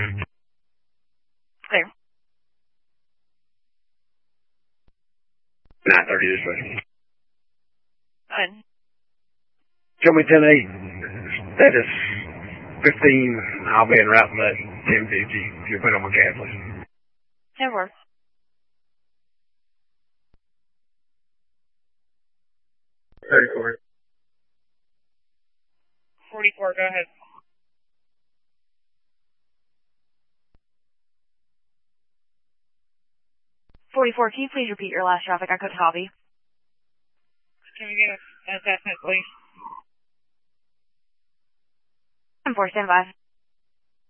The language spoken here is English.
Clear. 930 this way. Good. Show me 10-8. Status 15. I'll be en route from that 1050. If you put on my gas, please. That works. 34. 44, go ahead. 44, can you please repeat your last traffic? I couldn't copy. Can we get an assessment, please? 4, stand by.